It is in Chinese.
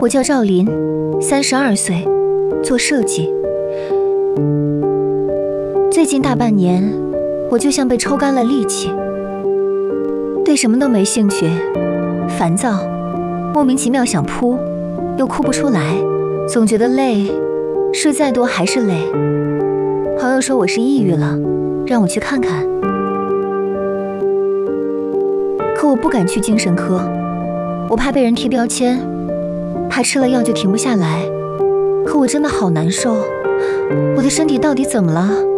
我叫赵琳，32岁，做设计。最近大半年，我就像被抽干了力气，对什么都没兴趣，烦躁，莫名其妙想哭，又哭不出来，总觉得累，睡再多还是累。朋友说我是抑郁了，让我去看看，可我不敢去精神科，我怕被人贴标签，怕吃了药就停不下来。可我真的好难受，我的身体到底怎么了？